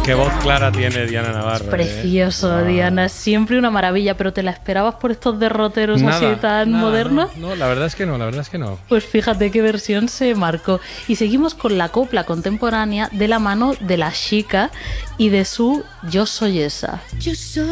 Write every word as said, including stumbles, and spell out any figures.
Qué voz clara tiene Diana Navarro. Precioso, eh. Diana, siempre una maravilla, pero ¿te la esperabas por estos derroteros Nada, así tan nada, modernos? No, no, la verdad es que no, la verdad es que no. Pues fíjate qué versión se marcó. Y seguimos con la copla contemporánea de la mano de La Chica y de su Yo soy esa. Yo soy